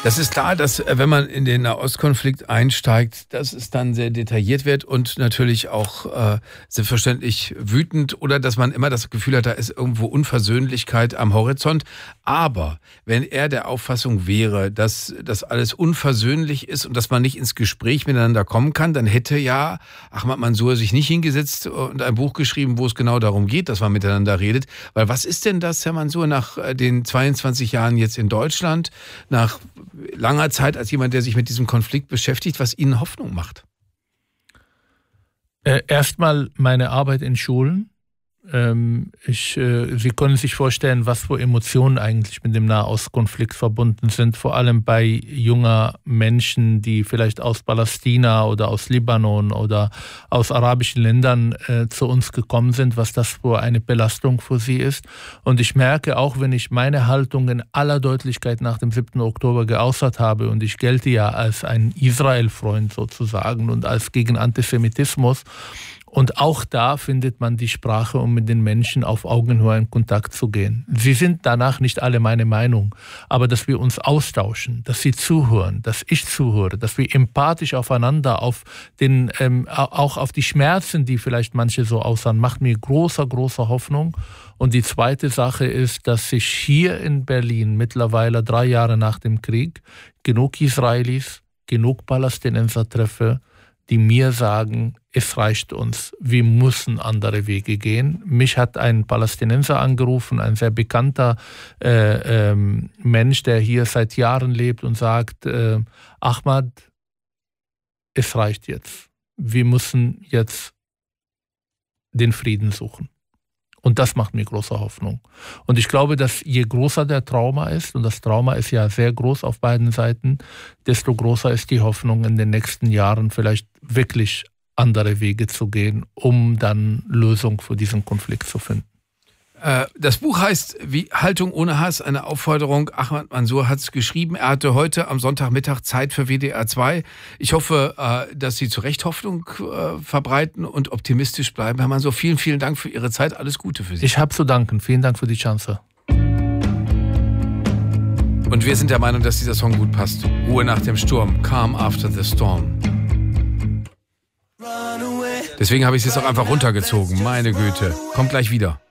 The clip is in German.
Das ist klar, dass wenn man in den Nahostkonflikt einsteigt, dass es dann sehr detailliert wird und natürlich auch selbstverständlich wütend oder dass man immer das Gefühl hat, da ist irgendwo Unversöhnlichkeit am Horizont. Aber wenn er der Auffassung wäre, dass das alles unversöhnlich ist und dass man nicht ins Gespräch miteinander kommen kann, dann hätte ja Ahmad Mansour sich nicht hingesetzt und ein Buch geschrieben, wo es genau darum geht, dass man miteinander redet. Weil was ist denn das, Herr Mansour, nach den 22 Jahren jetzt in Deutschland, nach langer Zeit als jemand, der sich mit diesem Konflikt beschäftigt, was Ihnen Hoffnung macht? Erstmal meine Arbeit in Schulen. Sie können sich vorstellen, was für Emotionen eigentlich mit dem Nahostkonflikt verbunden sind, vor allem bei junger Menschen, die vielleicht aus Palästina oder aus Libanon oder aus arabischen Ländern zu uns gekommen sind, was das für eine Belastung für sie ist. Und ich merke auch, wenn ich meine Haltung in aller Deutlichkeit nach dem 7. Oktober geäußert habe, und ich gelte ja als ein Israel-Freund sozusagen und als gegen Antisemitismus, und auch da findet man die Sprache, um mit den Menschen auf Augenhöhe in Kontakt zu gehen. Sie sind danach nicht alle meine Meinung, aber dass wir uns austauschen, dass sie zuhören, dass ich zuhöre, dass wir empathisch aufeinander, auch auf die Schmerzen, die vielleicht manche so äußern, macht mir große Hoffnung. Und die zweite Sache ist, dass ich hier in Berlin mittlerweile 3 Jahre nach dem Krieg genug Israelis, genug Palästinenser treffe, die mir sagen, es reicht uns, wir müssen andere Wege gehen. Mich hat ein Palästinenser angerufen, ein sehr bekannter Mensch, der hier seit Jahren lebt und sagt, Ahmad, es reicht jetzt. Wir müssen jetzt den Frieden suchen. Und das macht mir große Hoffnung. Und ich glaube, dass je größer der Trauma ist, und das Trauma ist ja sehr groß auf beiden Seiten, desto größer ist die Hoffnung, in den nächsten Jahren vielleicht wirklich andere Wege zu gehen, um dann Lösung für diesen Konflikt zu finden. Das Buch heißt wie Haltung ohne Hass, eine Aufforderung. Ahmad Mansour hat es geschrieben. Er hatte heute am Sonntagmittag Zeit für WDR 2. Ich hoffe, dass Sie zu Recht Hoffnung verbreiten und optimistisch bleiben. Herr Mansour, vielen, vielen Dank für Ihre Zeit. Alles Gute für Sie. Ich habe zu danken. Vielen Dank für die Chance. Und wir sind der Meinung, dass dieser Song gut passt. Ruhe nach dem Sturm. Calm after the storm. Deswegen habe ich es jetzt auch einfach runtergezogen. Meine Güte. Kommt gleich wieder.